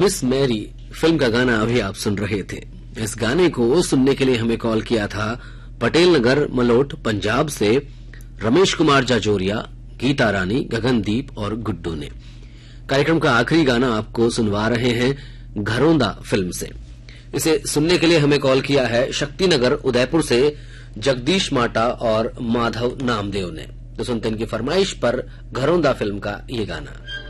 Miss Mary film का गाना अभी आप सुन रहे थे। इस गाने को सुनने के लिए हमें कॉल किया था पटेल नगर मलोट पंजाब से रमेश कुमार जाजोरिया, गीता रानी, गगनदीप और गुड्डू ने। कार्यक्रम का आखिरी गाना आपको सुनवा रहे हैं घरोंदा फिल्म से। इसे सुनने के लिए हमें कॉल किया है शक्तिनगर उदयपुर से जगदीश माटा और माधव नामदेव ने। तो सुनते इनकी फरमाइश पर घरोंदा फिल्म का ये गाना।